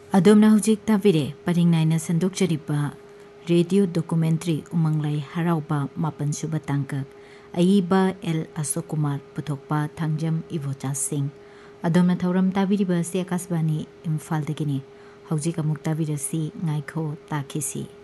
अदोमना हुजिक ताबिरे purring Naina संदोकचरिबा radio documentary उमंगलाई हराउबा मापन सुबा तांकक अयीबा L Ashok Kumar पुथोकपा थांजम इवोचा Singh अदोमना थौरम ताबिरिबा से आकाशवाणी इम्फाल दगिनी हौजिक अमुक ताबिरसी ngaikho ताखिसी।